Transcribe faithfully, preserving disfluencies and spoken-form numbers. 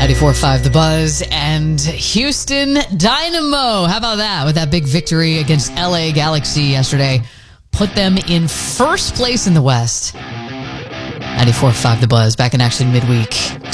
ninety-four point five The Buzz and Houston Dynamo. How about that? With that big victory against L A Galaxy yesterday, put them in first place in the West. ninety-four point five The Buzz, back in action midweek.